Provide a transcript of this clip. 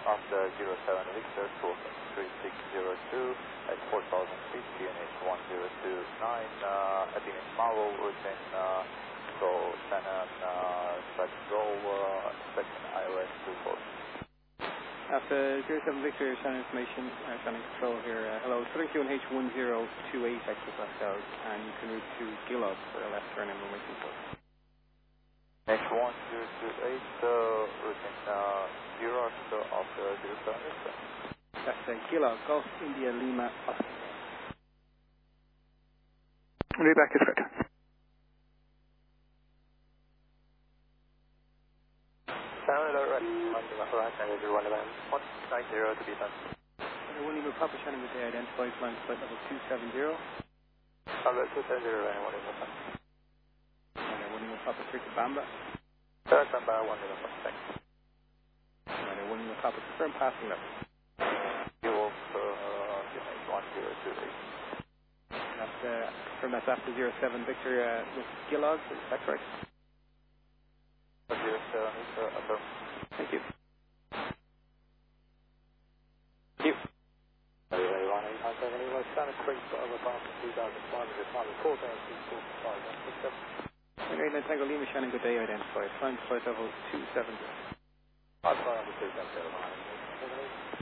after 07 Victor, 3602 at 4000 feet, QNH 1029, Athenian Marvel, routine, so Shannon, track go, expecting iOS 24. After 07 Victor, Shannon information, Shannon control here. Hello, Southern QNH 1028 Extra Pascal, and you can route to Gilog for a left turn in momentum force. Next 1028, routine 0 after 07 Victor. That's Gilog, Golf India Lima Oscar. Read back is good. Sound alert, right, and is 190 to be done. One Lima Papa Shannon with the identified flying flight level 270. Alert 270 and 1 Lima Papa. And 1 Lima Papa 3 to Bamba. Bamba, 1 Lima Papa, thanks. And 1 Lima Papa confirm passing level. You will QNH 1028. That's confirm that's after 07 Victor with Gilog, is that correct? 07 Victor, affirm. Thank you. Santa Creek, over Boston, 2,500, 4,245, Okay, then Tango Lima Shannon, good day, identified. Flying flight level 270. I'm sorry, I'm 270.